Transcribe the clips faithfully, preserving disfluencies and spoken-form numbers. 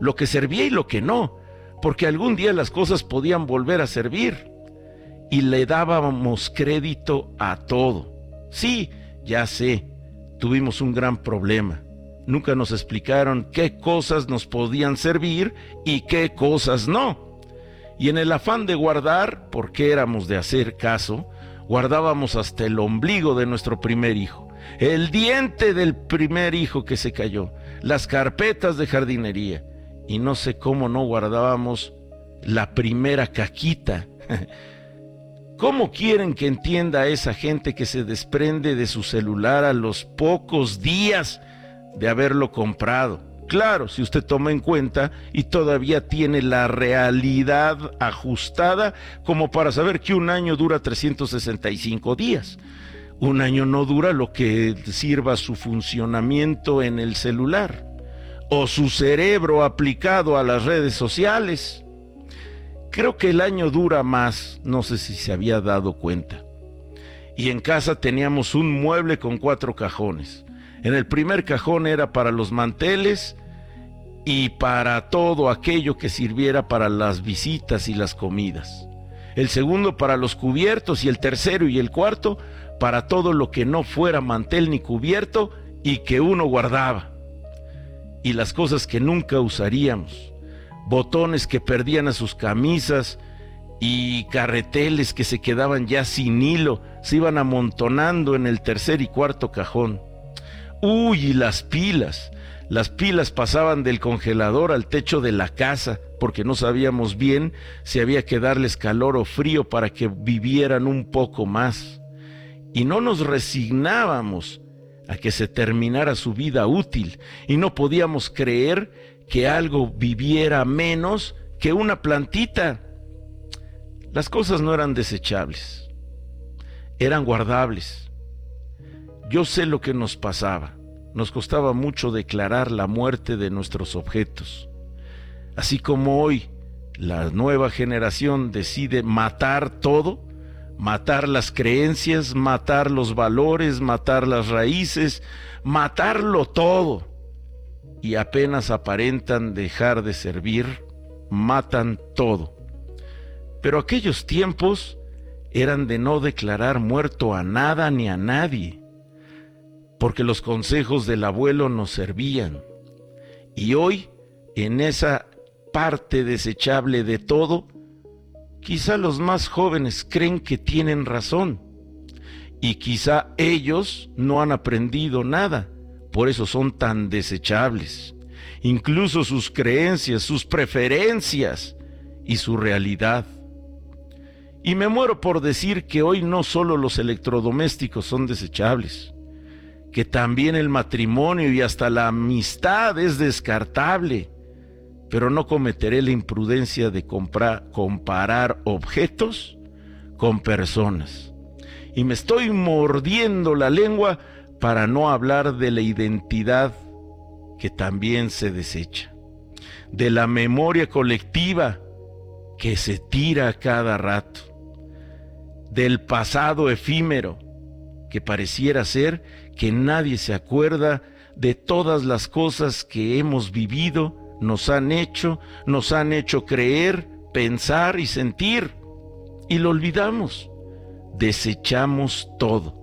lo que servía y lo que no, porque algún día las cosas podían volver a servir. Y le dábamos crédito a todo. Sí, ya sé, tuvimos un gran problema. Nunca nos explicaron qué cosas nos podían servir y qué cosas no. Y en el afán de guardar, porque éramos de hacer caso, guardábamos hasta el ombligo de nuestro primer hijo, el diente del primer hijo que se cayó, las carpetas de jardinería, y no sé cómo no guardábamos la primera caquita. ¿Cómo quieren que entienda a esa gente que se desprende de su celular a los pocos días de haberlo comprado? Claro, si usted toma en cuenta y todavía tiene la realidad ajustada como para saber que un año dura trescientos sesenta y cinco días. Un año no dura lo que sirva su funcionamiento en el celular o su cerebro aplicado a las redes sociales. Creo que el año dura más, no sé si se había dado cuenta. Y en casa teníamos un mueble con cuatro cajones. En el primer cajón era para los manteles y para todo aquello que sirviera para las visitas y las comidas. El segundo para los cubiertos y el tercero y el cuarto para todo lo que no fuera mantel ni cubierto y que uno guardaba. Y las cosas que nunca usaríamos. Botones que perdían a sus camisas y carreteles que se quedaban ya sin hilo, se iban amontonando en el tercer y cuarto cajón. Uy, y las pilas, las pilas pasaban del congelador al techo de la casa, porque no sabíamos bien si había que darles calor o frío para que vivieran un poco más. Y no nos resignábamos a que se terminara su vida útil, y no podíamos creer que algo viviera menos que una plantita. Las cosas no eran desechables, eran guardables. Yo sé lo que nos pasaba. Nos costaba mucho declarar la muerte de nuestros objetos. Así como hoy la nueva generación decide matar todo, matar las creencias, matar los valores, matar las raíces, matarlo todo. Y apenas aparentan dejar de servir, matan todo. Pero aquellos tiempos eran de no declarar muerto a nada ni a nadie, porque los consejos del abuelo nos servían. Y hoy, en esa parte desechable de todo, quizá los más jóvenes creen que tienen razón, y quizá ellos no han aprendido nada. Por eso son tan desechables, incluso sus creencias, sus preferencias y su realidad. Y me muero por decir que hoy no solo los electrodomésticos son desechables, que también el matrimonio y hasta la amistad es descartable, pero no cometeré la imprudencia de comprar, comparar objetos con personas. Y me estoy mordiendo la lengua para no hablar de la identidad que también se desecha, de la memoria colectiva que se tira a cada rato, del pasado efímero que pareciera ser que nadie se acuerda de todas las cosas que hemos vivido, nos han hecho, nos han hecho creer, pensar y sentir, y lo olvidamos, desechamos todo.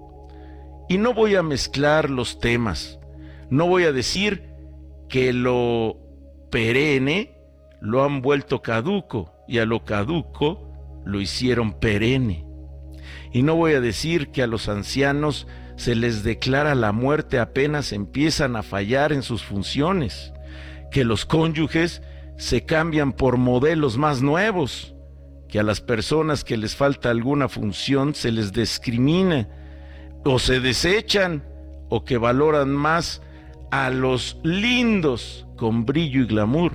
Y no voy a mezclar los temas, no voy a decir que lo perenne lo han vuelto caduco y a lo caduco lo hicieron perenne. Y no voy a decir que a los ancianos se les declara la muerte apenas empiezan a fallar en sus funciones, que los cónyuges se cambian por modelos más nuevos, que a las personas que les falta alguna función se les discrimina, o se desechan, o que valoran más a los lindos con brillo y glamour.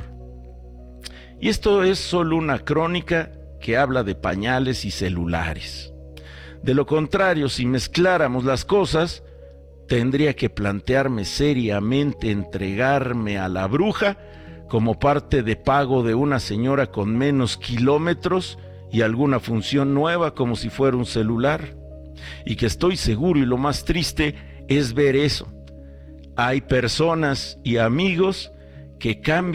Y esto es solo una crónica que habla de pañales y celulares. De lo contrario, si mezcláramos las cosas, tendría que plantearme seriamente entregarme a la bruja como parte de pago de una señora con menos kilómetros y alguna función nueva como si fuera un celular. Y que estoy seguro, y lo más triste es ver eso. Hay personas y amigos que cambian